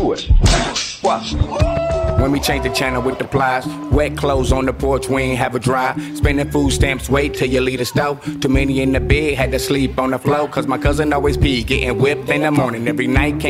to it. What? When we change the channel with the plies, wet clothes on the porch, we ain't have a dry. Spending food stamps, wait till you leave the stove. Too many in the bed, had to sleep on the floor. Cause my cousin always pee, getting whipped in the morning. Every night came